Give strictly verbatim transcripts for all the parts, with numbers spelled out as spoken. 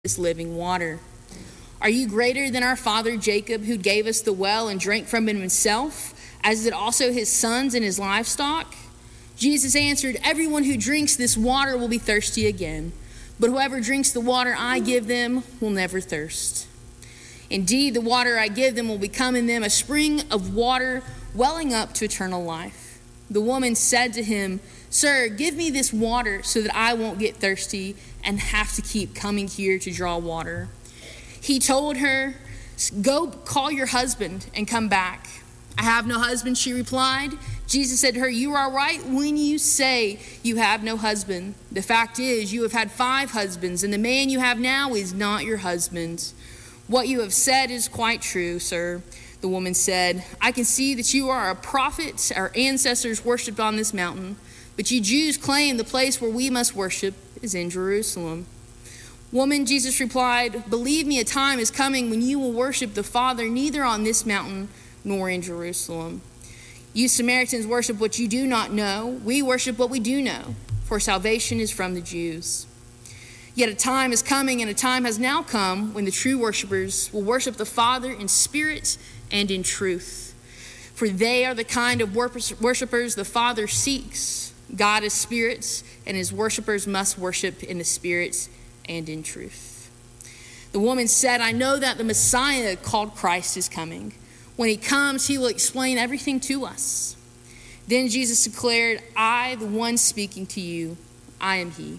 this living water. Are you greater than our father Jacob, who gave us the well and drank from it himself, as did also his sons and his livestock? Jesus answered, everyone who drinks this water will be thirsty again, but whoever drinks the water I give them will never thirst. Indeed, the water I give them will become in them a spring of water welling up to eternal life. The woman said to him, Sir, give me this water so that I won't get thirsty and have to keep coming here to draw water. He told her, Go call your husband and come back. I have no husband, she replied. Jesus said to her, You are right when you say you have no husband. The fact is, you have had five husbands, and the man you have now is not your husband. What you have said is quite true, sir. The woman said, I can see that you are a prophet. Our ancestors worshipped on this mountain, but you Jews claim the place where we must worship is in Jerusalem. Woman, Jesus replied, Believe me, a time is coming when you will worship the Father neither on this mountain nor in Jerusalem. You Samaritans worship what you do not know. We worship what we do know, for salvation is from the Jews. Yet a time is coming, and a time has now come, when the true worshipers will worship the Father in spirit and in truth. For they are the kind of worshipers the Father seeks. God is spirit, and his worshipers must worship in the spirit and in truth. The woman said, I know that the Messiah called Christ is coming. When he comes, he will explain everything to us. Then Jesus declared, I, the one speaking to you, I am he.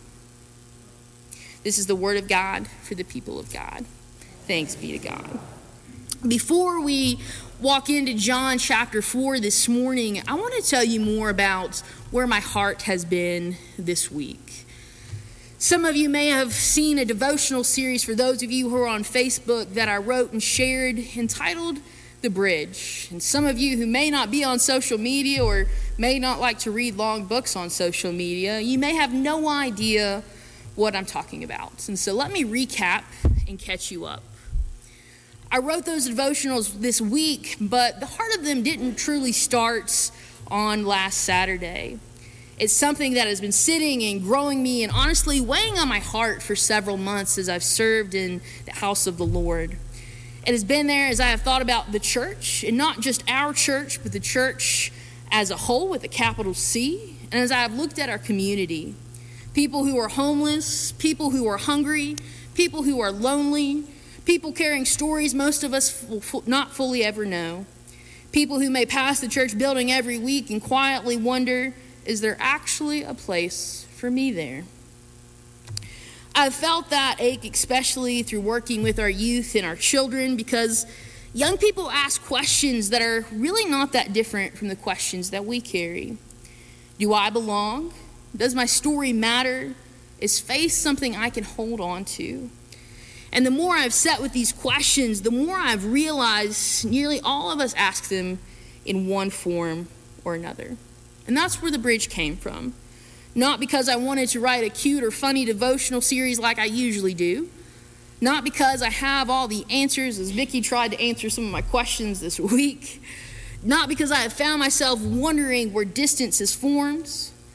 This is the word of God for the people of God. Thanks be to God. Before we walk into John chapter four this morning, I want to tell you more about where my heart has been this week. Some of you may have seen a devotional series, for those of you who are on Facebook, that I wrote and shared entitled The Bridge. And some of you who may not be on social media or may not like to read long books on social media, you may have no idea what I'm talking about. And so let me recap and catch you up. I wrote those devotionals this week, but the heart of them didn't truly start on last Saturday. It's something that has been sitting and growing me and honestly weighing on my heart for several months as I've served in the house of the Lord. It has been there as I have thought about the church, and not just our church, but the church as a whole with a capital C, and as I have looked at our community. People who are homeless, people who are hungry, people who are lonely, people carrying stories most of us will not fully ever know. People who may pass the church building every week and quietly wonder, is there actually a place for me there? I've felt that ache especially through working with our youth and our children, because young people ask questions that are really not that different from the questions that we carry. Do I belong? Does my story matter? Is faith something I can hold on to? And the more I've sat with these questions, the more I've realized nearly all of us ask them in one form or another. And that's where the bridge came from. Not because I wanted to write a cute or funny devotional series like I usually do. Not because I have all the answers, as Vicki tried to answer some of my questions this week. Not because I have found myself wondering where distance is formed.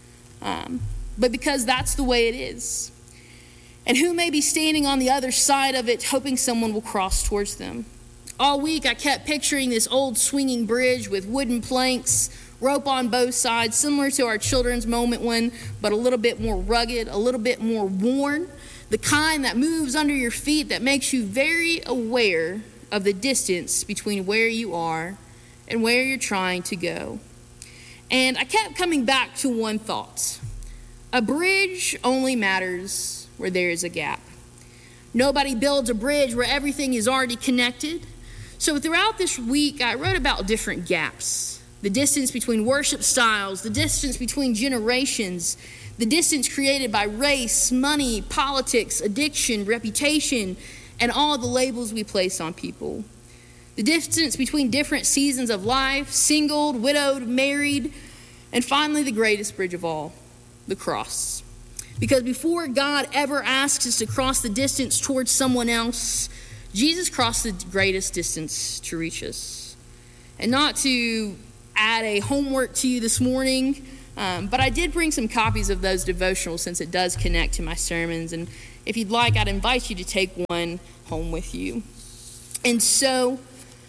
Um, but because that's the way it is. And who may be standing on the other side of it, hoping someone will cross towards them. All week I kept picturing this old swinging bridge with wooden planks, rope on both sides, similar to our children's moment one, but a little bit more rugged, a little bit more worn. The kind that moves under your feet, that makes you very aware of the distance between where you are and where you're trying to go. And I kept coming back to one thought. A bridge only matters where there is a gap. Nobody builds a bridge where everything is already connected. So throughout this week, I wrote about different gaps. The distance between worship styles, the distance between generations, the distance created by race, money, politics, addiction, reputation, and all the labels we place on people. The distance between different seasons of life, singled, widowed, married, and finally the greatest bridge of all, the cross. Because before God ever asks us to cross the distance towards someone else, Jesus crossed the greatest distance to reach us. And not to add a homework to you this morning, um, but I did bring some copies of those devotionals since it does connect to my sermons. And If you'd like, I'd invite you to take one home with you. And so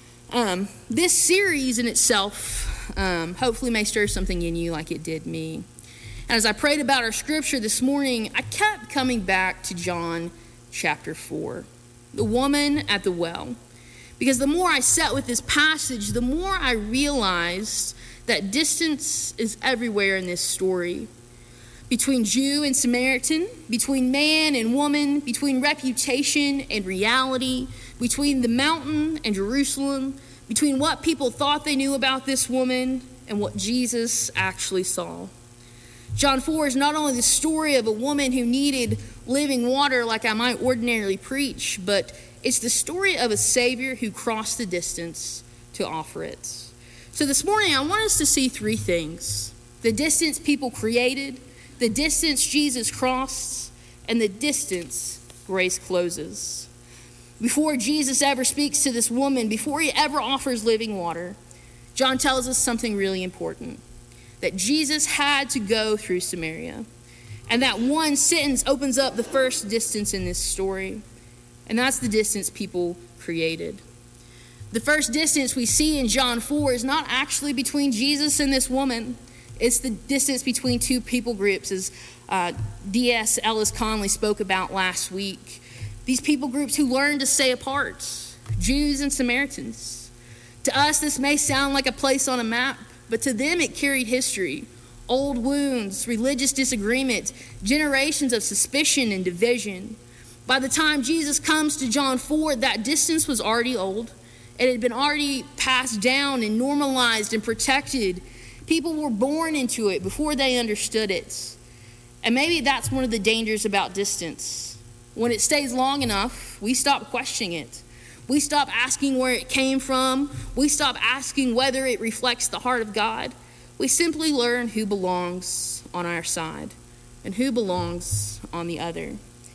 um, this series in itself um, hopefully may stir something in you like it did me. And as I prayed about our scripture this morning, I kept coming back to John chapter four, the woman at the well. Because the more I sat with this passage, the more I realized that distance is everywhere in this story. Between Jew and Samaritan, between man and woman, between reputation and reality, between the mountain and Jerusalem, between what people thought they knew about this woman and what Jesus actually saw. John four is not only the story of a woman who needed living water like I might ordinarily preach, but it's the story of a Savior who crossed the distance to offer it. So this morning, I want us to see three things: the distance people created, the distance Jesus crossed, and the distance grace closes. Before Jesus ever speaks to this woman, before he ever offers living water, John tells us something really important: that Jesus had to go through Samaria. And that one sentence opens up the first distance in this story. And that's the distance people created. The first distance we see in John four is not actually between Jesus and this woman. It's the distance between two people groups, as uh, D S Ellis Conley spoke about last week. These people groups who learned to stay apart, Jews and Samaritans. To us, this may sound like a place on a map, but to them it carried history, old wounds, religious disagreement, generations of suspicion and division. By the time Jesus comes to John four, that distance was already old. It had been already passed down and normalized and protected. People were born into it before they understood it. And maybe that's one of the dangers about distance. When it stays long enough, we stop questioning it. We stop asking where it came from. We stop asking whether it reflects the heart of God. We simply learn who belongs on our side and who belongs on the other.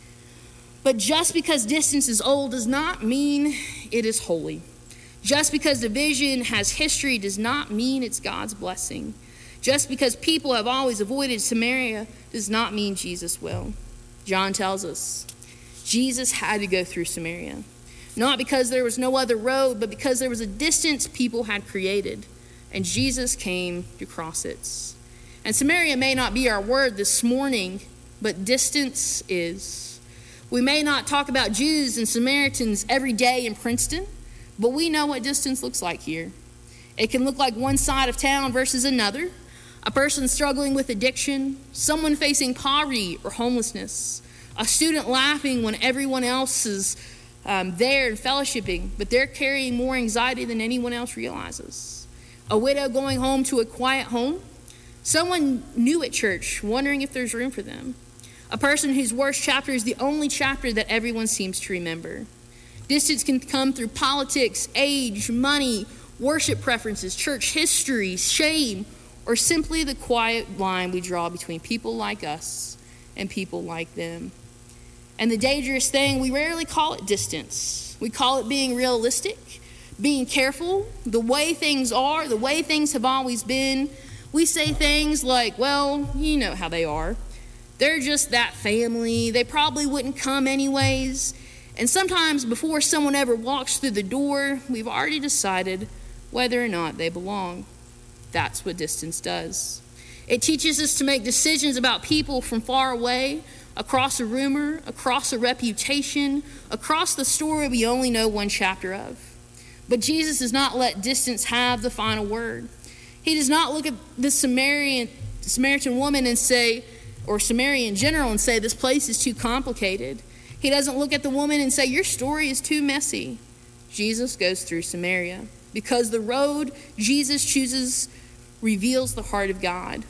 But just because distance is old does not mean it is holy. Just because division has history does not mean it's God's blessing. Just because people have always avoided Samaria does not mean Jesus will. John tells us Jesus had to go through Samaria. Not because there was no other road, but because there was a distance people had created, and Jesus came to cross it. And Samaria may not be our word this morning, but distance is. We may not talk about Jews and Samaritans every day in Princeton, but we know what distance looks like here. It can look like one side of town versus another, a person struggling with addiction, someone facing poverty or homelessness, a student laughing when everyone else is um, there and fellowshipping, but they're carrying more anxiety than anyone else realizes, a widow going home to a quiet home, someone new at church wondering if there's room for them, a person whose worst chapter is the only chapter that everyone seems to remember. Distance can come through politics, age, money, worship preferences, church history, shame, or simply the quiet line we draw between people like us and people like them. And the dangerous thing, we rarely call it distance. We call it being realistic, being careful, the way things are, the way things have always been. We say things like, well, you know how they are. They're just that family. They probably wouldn't come anyways. And sometimes before someone ever walks through the door, we've already decided whether or not they belong. That's what distance does. It teaches us to make decisions about people from far away, across a rumor, across a reputation, across the story we only know one chapter of. But Jesus does not let distance have the final word. He does not look at the Samaritan, Samaritan woman and say, or Samaria in general, and say, this place is too complicated. He doesn't look at the woman and say, your story is too messy. Jesus goes through Samaria because the road Jesus chooses reveals the heart of God.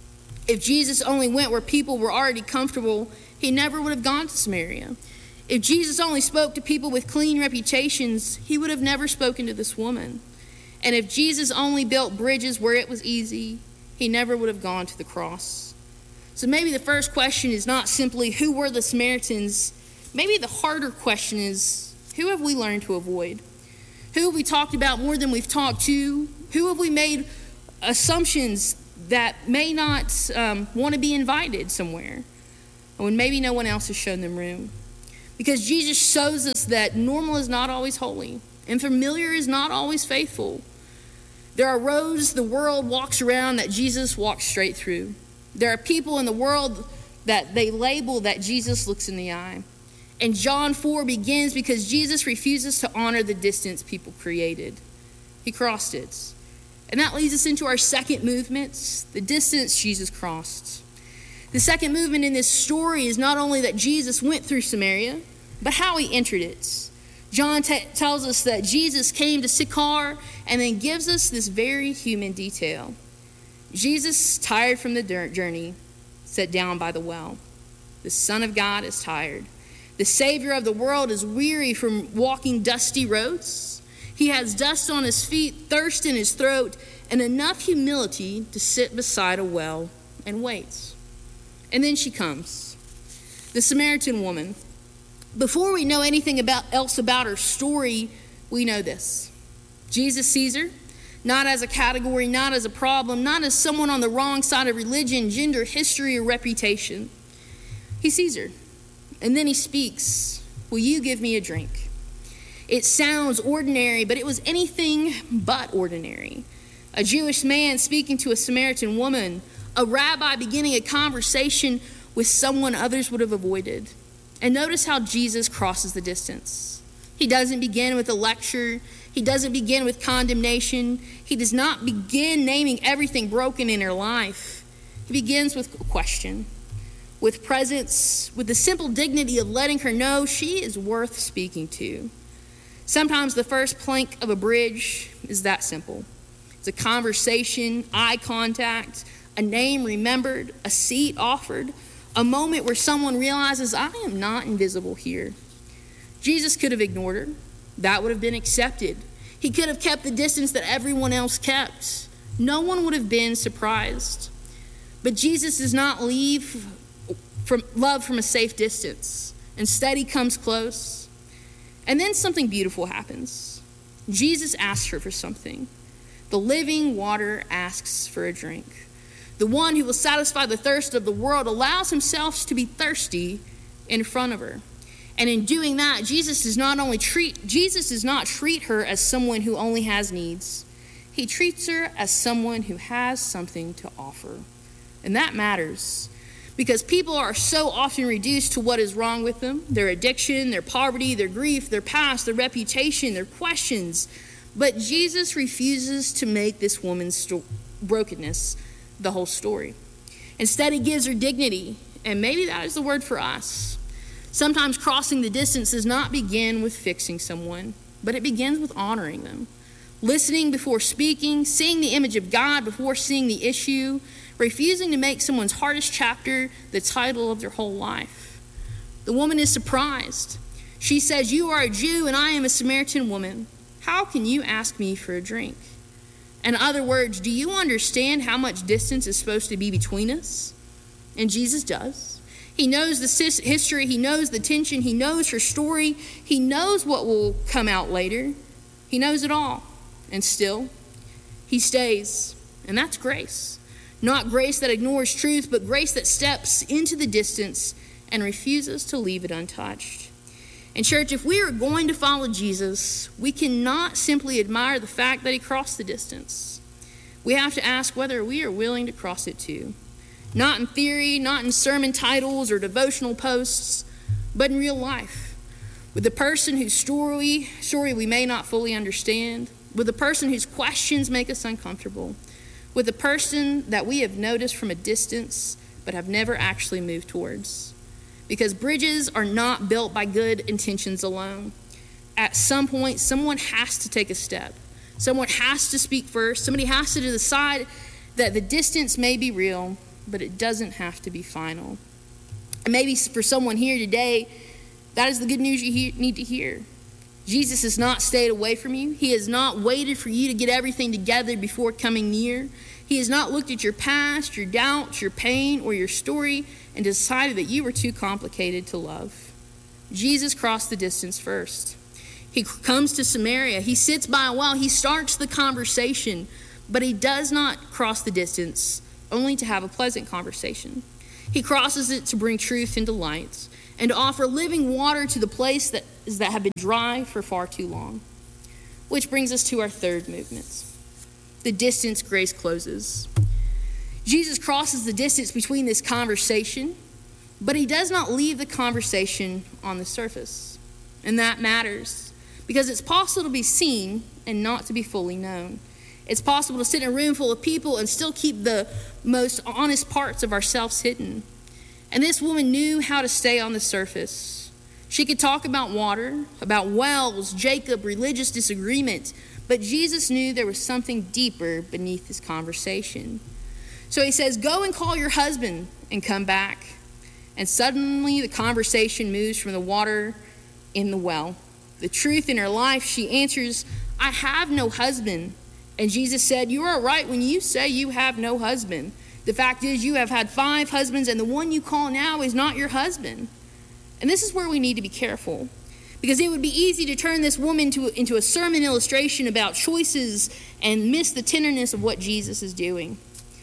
If Jesus only went where people were already comfortable, he never would have gone to Samaria. If Jesus only spoke to people with clean reputations, he would have never spoken to this woman. And if Jesus only built bridges where it was easy, he never would have gone to the cross. So maybe the first question is not simply who were the Samaritans. Maybe the harder question is, who have we learned to avoid? Who have we talked about more than we've talked to? Who have we made assumptions that may not um, want to be invited somewhere when maybe no one else has shown them room? because Jesus shows us that normal is not always holy and familiar is not always faithful. There are roads the world walks around that Jesus walks straight through. There are people in the world that they label that Jesus looks in the eye. And John four begins because Jesus refuses to honor the distance people created. He crossed it. And that leads us into our second movement, the distance Jesus crossed. The second movement in this story is not only that Jesus went through Samaria, but how he entered it. John t- tells us that Jesus came to Sychar and then gives us this very human detail. Jesus, tired from the journey, sat down by the well. The Son of God is tired. The Savior of the world is weary from walking dusty roads. He has dust on his feet, thirst in his throat, and enough humility to sit beside a well and wait. And then she comes, the Samaritan woman. Before we know anything about, else about her story, we know this. Jesus sees her, not as a category, not as a problem, not as someone on the wrong side of religion, gender, history, or reputation. He sees her, and then he speaks, "Will you give me a drink?" It sounds ordinary, but it was anything but ordinary. A Jewish man speaking to a Samaritan woman, a rabbi beginning a conversation with someone others would have avoided. And notice how Jesus crosses the distance. He doesn't begin with a lecture. He doesn't begin with condemnation. He does not begin naming everything broken in her life. He begins with a question, with presence, with the simple dignity of letting her know she is worth speaking to. Sometimes the first plank of a bridge is that simple. It's a conversation, eye contact, a name remembered, a seat offered, a moment where someone realizes, I am not invisible here. Jesus could have ignored her. That would have been accepted. He could have kept the distance that everyone else kept. No one would have been surprised. But Jesus does not leave from love from a safe distance. Instead, he comes close. And then something beautiful happens. Jesus asks her for something. The living water asks for a drink. The one who will satisfy the thirst of the world allows himself to be thirsty in front of her. And in doing that, Jesus does not only treat Jesus does not treat her as someone who only has needs. He treats her as someone who has something to offer. And that matters because people are so often reduced to what is wrong with them, their addiction, their poverty, their grief, their past, their reputation, their questions. But Jesus refuses to make this woman's sto- brokenness the whole story. Instead, he gives her dignity, and maybe that is the word for us. Sometimes crossing the distance does not begin with fixing someone, but it begins with honoring them. Listening before speaking, seeing the image of God before seeing the issue, refusing to make someone's hardest chapter the title of their whole life. The woman is surprised. She says, "You are a Jew and I am a Samaritan woman. How can you ask me for a drink?" In other words, do you understand how much distance is supposed to be between us? And Jesus does. He knows the history. He knows the tension. He knows her story. He knows what will come out later. He knows it all. And still, he stays. And that's grace. Not grace that ignores truth, but grace that steps into the distance and refuses to leave it untouched. And church, if we are going to follow Jesus, we cannot simply admire the fact that he crossed the distance. We have to ask whether we are willing to cross it too. Not in theory, not in sermon titles or devotional posts, but in real life. With the person whose story, story we may not fully understand, with the person whose questions make us uncomfortable, with the person that we have noticed from a distance but have never actually moved towards. Because bridges are not built by good intentions alone. At some point, someone has to take a step. Someone has to speak first. Somebody has to decide that the distance may be real, but it doesn't have to be final. And maybe for someone here today, that is the good news you he- need to hear. Jesus has not stayed away from you. He has not waited for you to get everything together before coming near. He has not looked at your past, your doubts, your pain, or your story and decided that you were too complicated to love. Jesus crossed the distance first. He comes to Samaria. He sits by a well. He starts the conversation, but he does not cross the distance only to have a pleasant conversation. He crosses it to bring truth into light. and to offer living water to the place that, that have been dry for far too long. Which brings us to our third movement, the distance grace closes. Jesus crosses the distance between this conversation, but he does not leave the conversation on the surface. And that matters, because it's possible to be seen and not to be fully known. It's possible to sit in a room full of people and still keep the most honest parts of ourselves hidden. And this woman knew how to stay on the surface. She could talk about water, about wells, Jacob, religious disagreement, but Jesus knew there was something deeper beneath this conversation. So he says, go and call your husband and come back. And suddenly the conversation moves from the water in the well. The truth in her life, she answers, I have no husband. And Jesus said, you are right when you say you have no husband. The fact is you have had five husbands, and the one you call now is not your husband. And this is where we need to be careful, because it would be easy to turn this woman to, into a sermon illustration about choices and miss the tenderness of what Jesus is doing.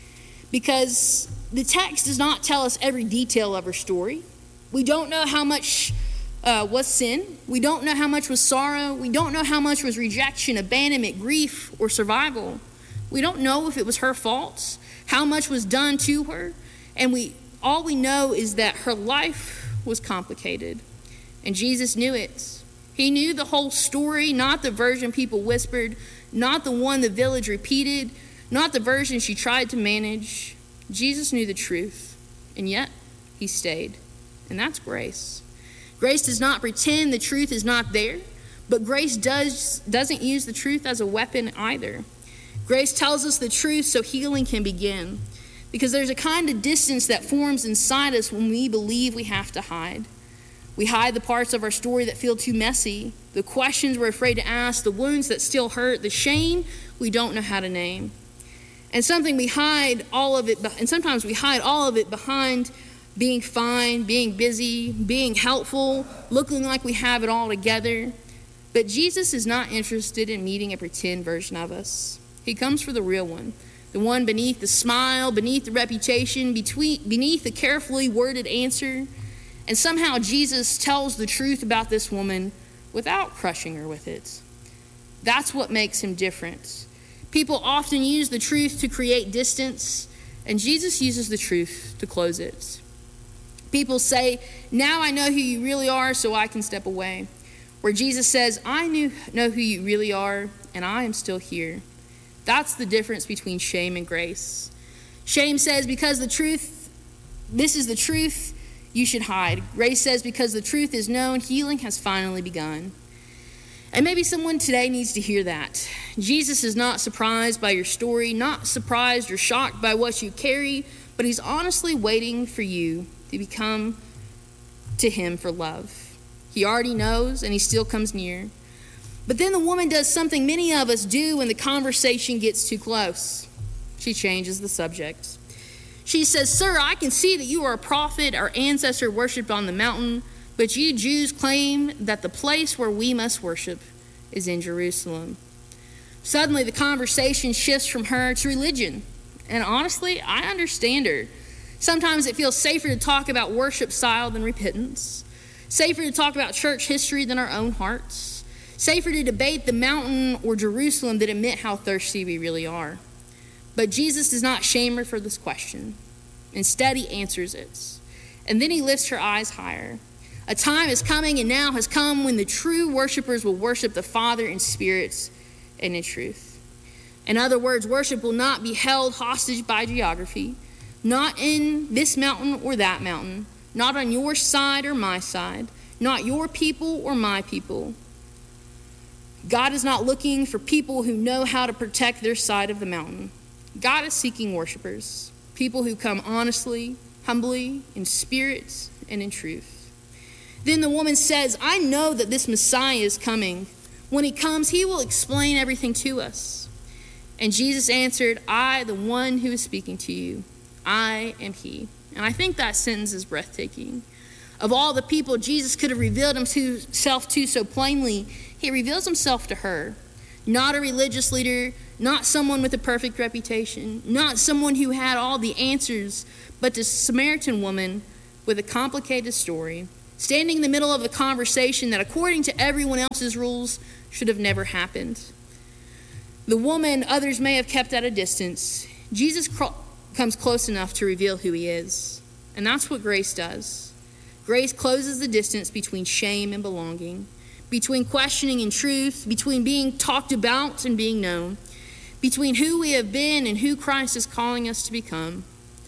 Because the text does not tell us every detail of her story. We don't know how much uh, was sin. We don't know how much was sorrow. We don't know how much was rejection, abandonment, grief, or survival. We don't know if it was her fault, how much was done to her. And we all we know is that her life was complicated. And Jesus knew it. He knew the whole story, not the version people whispered, not the one the village repeated, not the version she tried to manage. Jesus knew the truth, and yet he stayed. And that's grace. Grace does not pretend the truth is not there, but grace does, doesn't use the truth as a weapon either. Grace tells us the truth so healing can begin, because there's a kind of distance that forms inside us when we believe we have to hide. We hide the parts of our story that feel too messy, the questions we're afraid to ask, the wounds that still hurt, the shame we don't know how to name. And something we hide all of it, and sometimes we hide all of it behind being fine, being busy, being helpful, looking like we have it all together. But Jesus is not interested in meeting a pretend version of us. He comes for the real one, the one beneath the smile, beneath the reputation, between, beneath the carefully worded answer. And somehow Jesus tells the truth about this woman without crushing her with it. That's what makes him different. People often use the truth to create distance, and Jesus uses the truth to close it. People say, now I know who you really are, so I can step away. Where Jesus says, I knew, know who you really are, and I am still here. That's the difference between shame and grace. Shame says, because the truth, this is the truth, you should hide. Grace says, because the truth is known, healing has finally begun. And maybe someone today needs to hear that. Jesus is not surprised by your story, not surprised or shocked by what you carry, but he's honestly waiting for you to become to him for love. He already knows, and he still comes near. But then the woman does something many of us do when the conversation gets too close. She changes the subject. She says, sir, I can see that you are a prophet. Our ancestor worshipped on the mountain, but you Jews claim that the place where we must worship is in Jerusalem. Suddenly the conversation shifts from her to religion. And honestly, I understand her. Sometimes it feels safer to talk about worship style than repentance. Safer to talk about church history than our own hearts. Safer to debate the mountain or Jerusalem than admit how thirsty we really are. But Jesus does not shame her for this question. Instead, he answers it. And then he lifts her eyes higher. A time is coming and now has come when the true worshipers will worship the Father in spirit and in truth. In other words, worship will not be held hostage by geography, not in this mountain or that mountain, not on your side or my side, not your people or my people. God is not looking for people who know how to protect their side of the mountain. God is seeking worshipers, people who come honestly, humbly, in spirit and in truth. Then the woman says, I know that this Messiah is coming. When he comes, he will explain everything to us. And Jesus answered, I, the one who is speaking to you, I am he. And I think that sentence is breathtaking. Of all the people Jesus could have revealed himself to so plainly, he reveals himself to her. Not a religious leader, not someone with a perfect reputation, not someone who had all the answers, but a Samaritan woman with a complicated story, standing in the middle of a conversation that, according to everyone else's rules, should have never happened. The woman others may have kept at a distance, Jesus cro- comes close enough to reveal who he is. And that's what grace does. Grace closes the distance between shame and belonging, between questioning and truth, between being talked about and being known, between who we have been and who Christ is calling us to become.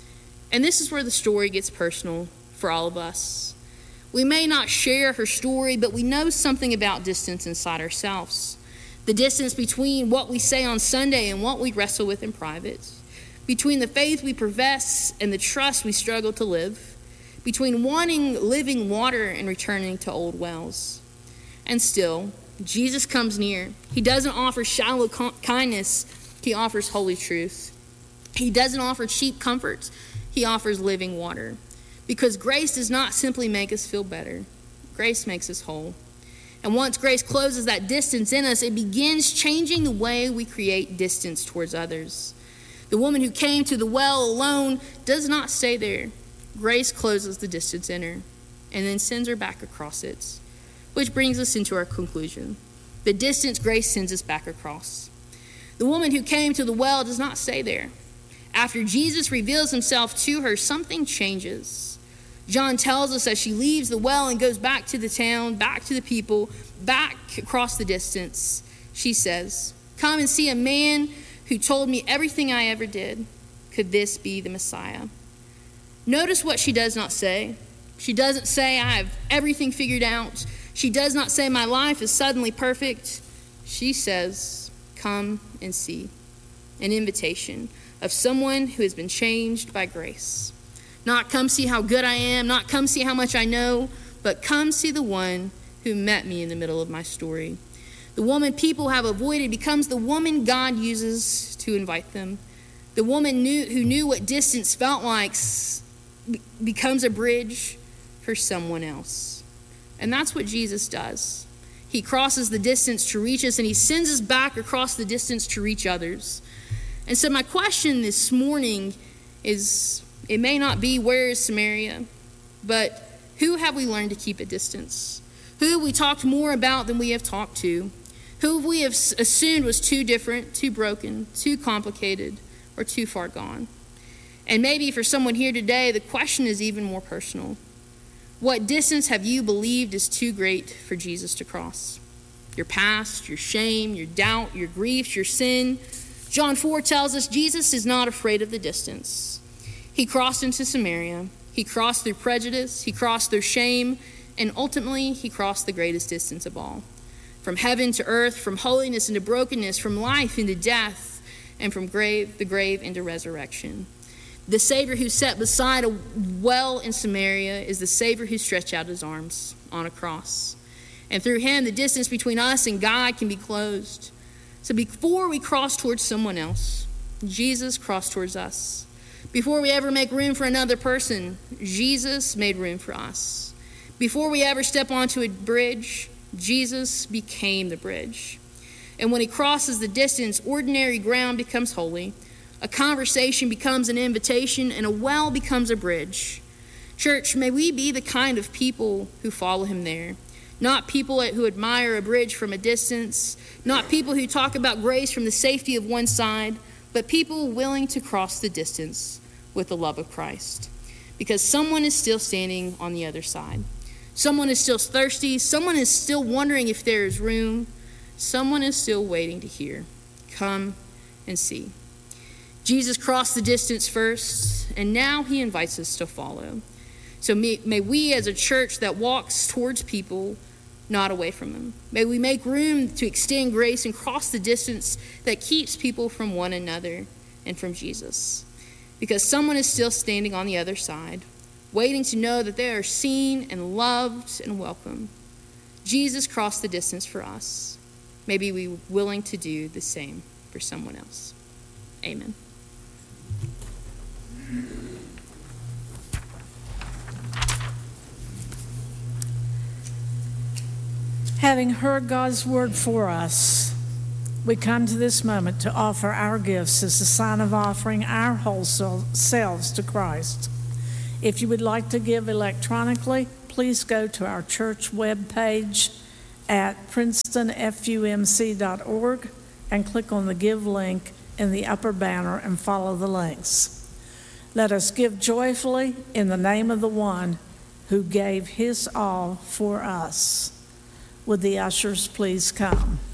And this is where the story gets personal for all of us. We may not share her story, but we know something about distance inside ourselves. The distance between what we say on Sunday and what we wrestle with in private, between the faith we profess and the trust we struggle to live, between wanting living water and returning to old wells. And still, Jesus comes near. He doesn't offer shallow kindness, he offers holy truth. He doesn't offer cheap comforts, he offers living water. Because grace does not simply make us feel better, grace makes us whole. And once grace closes that distance in us, it begins changing the way we create distance towards others. The woman who came to the well alone does not stay there. Grace closes the distance in her and then sends her back across it. Which brings us into our conclusion. The distance grace sends us back across. The woman who came to the well does not stay there. After Jesus reveals himself to her, something changes. John tells us as she leaves the well and goes back to the town, back to the people, back across the distance, she says, "Come and see a man who told me everything I ever did. Could this be the Messiah?" Notice what she does not say. She doesn't say, "I have everything figured out." She does not say, "My life is suddenly perfect." She says, "Come and see." An invitation of someone who has been changed by grace. Not come see how good I am, not come see how much I know, but come see the one who met me in the middle of my story. The woman people have avoided becomes the woman God uses to invite them. The woman knew, who knew what distance felt like becomes a bridge for someone else. And that's what Jesus does. He crosses the distance to reach us, and he sends us back across the distance to reach others. And so my question this morning is, it may not be where is Samaria, but who have we learned to keep at distance? Who have we talked more about than we have talked to? Who have we have assumed was too different, too broken, too complicated, or too far gone? And maybe for someone here today, the question is even more personal. What distance have you believed is too great for Jesus to cross? Your past, your shame, your doubt, your griefs, your sin. John four tells us Jesus is not afraid of the distance. He crossed into Samaria. He crossed through prejudice. He crossed through shame. And ultimately, he crossed the greatest distance of all. From heaven to earth, from holiness into brokenness, from life into death, and from grave, the grave into resurrection. The Savior who sat beside a well in Samaria is the Savior who stretched out his arms on a cross. And through him, the distance between us and God can be closed. So before we cross towards someone else, Jesus crossed towards us. Before we ever make room for another person, Jesus made room for us. Before we ever step onto a bridge, Jesus became the bridge. And when he crosses the distance, ordinary ground becomes holy. A conversation becomes an invitation, and a well becomes a bridge. Church, may we be the kind of people who follow him there. Not people who admire a bridge from a distance, not people who talk about grace from the safety of one side, but people willing to cross the distance with the love of Christ. Because someone is still standing on the other side. Someone is still thirsty. Someone is still wondering if there is room. Someone is still waiting to hear. Come and see. Jesus crossed the distance first, and now he invites us to follow. So may, may we as a church that walks towards people, not away from them. May we make room to extend grace and cross the distance that keeps people from one another and from Jesus. Because someone is still standing on the other side, waiting to know that they are seen and loved and welcome. Jesus crossed the distance for us. May we be willing to do the same for someone else. Amen. Having heard God's word for us, we come to this moment to offer our gifts as a sign of offering our whole selves to Christ. If you would like to give electronically, please go to our church webpage at princeton f u m c dot org and click on the Give link in the upper banner and follow the links. Let us give joyfully in the name of the one who gave his all for us. Would the ushers please come?